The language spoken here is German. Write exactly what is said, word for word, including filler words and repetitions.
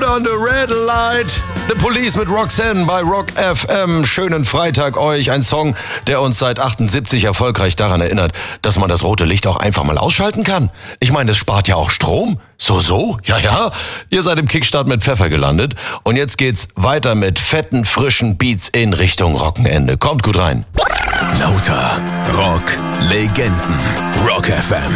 on the red light. The Police mit Roxanne bei Rock F M. Schönen Freitag euch. Ein Song, der uns seit achtundsiebzig erfolgreich daran erinnert, dass man das rote Licht auch einfach mal ausschalten kann. Ich meine, es spart ja auch Strom. So, so? Ja, ja. Ihr seid im Kickstart mit Pfeffer gelandet. Und jetzt geht's weiter mit fetten, frischen Beats in Richtung Rockenende. Kommt gut rein. Lauter Rock-Legenden. Rock F M.